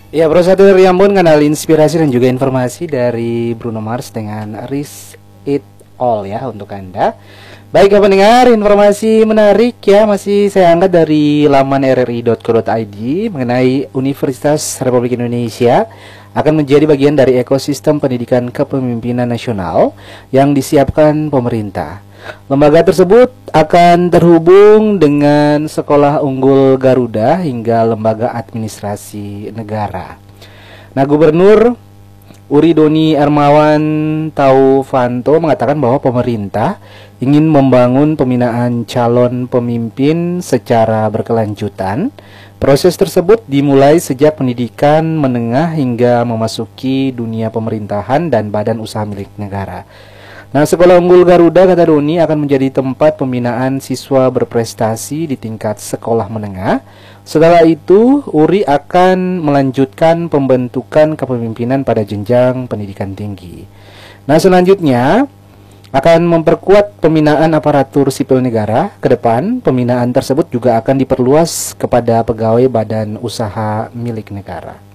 Ya, Prosadur Riambon, kanal inspirasi dan juga informasi dari Bruno Mars dengan Risk It All ya untuk Anda. Baik ya pendengar, informasi menarik ya masih saya angkat dari laman rri.co.id mengenai Universitas Republik Indonesia akan menjadi bagian dari ekosistem pendidikan kepemimpinan nasional yang disiapkan pemerintah. Lembaga tersebut akan terhubung dengan Sekolah Unggul Garuda hingga lembaga administrasi negara. Nah, Gubernur Uri Doni Ermawan Taufanto mengatakan bahwa pemerintah ingin membangun pembinaan calon pemimpin secara berkelanjutan. Proses tersebut dimulai sejak pendidikan menengah hingga memasuki dunia pemerintahan dan badan usaha milik negara. Nah, Sekolah Unggul Garuda, kata Doni, akan menjadi tempat pembinaan siswa berprestasi di tingkat sekolah menengah. Setelah itu, Uri akan melanjutkan pembentukan kepemimpinan pada jenjang pendidikan tinggi. Nah, selanjutnya akan memperkuat pembinaan aparatur sipil negara. Ke depan, pembinaan tersebut juga akan diperluas kepada pegawai badan usaha milik negara.